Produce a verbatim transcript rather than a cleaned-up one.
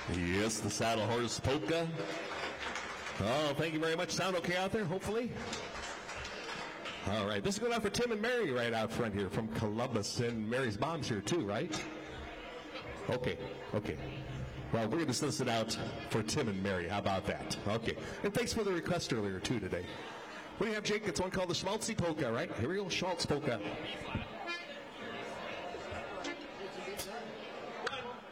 Yes, the Saddle Horse Polka. Oh, thank you very much. Sound okay out there, hopefully? All right, this is going out for Tim and Mary right out front here from Columbus, and Mary's mom's here too, right? Okay, okay. Well, we're going to listen it out for Tim and Mary. How about that? Okay. And thanks for the request earlier too today. What do you have, Jake? It's one called the Schmaltzy Polka, right? Here we go, Schmaltz Polka.